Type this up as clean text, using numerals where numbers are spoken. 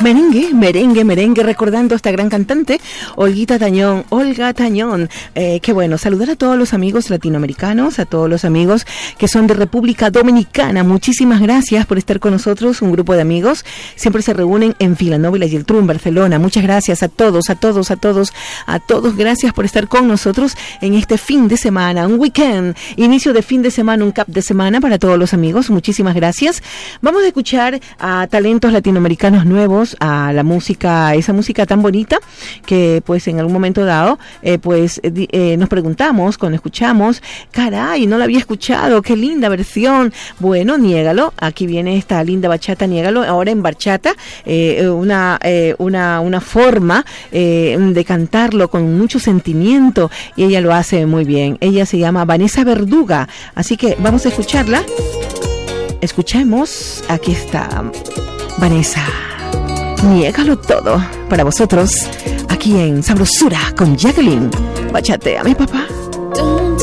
Merengue, recordando a esta gran cantante, Olga Tañón. Qué bueno, saludar a todos los amigos latinoamericanos, a todos los amigos que son de República Dominicana. Muchísimas gracias por estar con nosotros, un grupo de amigos. Siempre se reúnen en Vilanova y la Geltrú, en Barcelona. Muchas gracias a todos. Gracias por estar con nosotros en este fin de semana, un weekend, inicio de fin de semana, un cap de semana para todos los amigos. Muchísimas gracias. Vamos a escuchar a talentos latinoamericanos nuevos, a la música, esa música tan bonita que pues en algún momento dado nos preguntamos cuando escuchamos, caray, no la había escuchado, qué linda versión. Bueno, niégalo, aquí viene esta linda bachata, niégalo, ahora en bachata, una forma de cantarlo con mucho sentimiento, y ella lo hace muy bien. Ella se llama Vanessa Verduga, así que vamos a escucharla. Escuchemos, aquí está Vanessa, niégalo todo, para vosotros, aquí en Sabrosura con Jacqueline. Bachateame, papá. Don't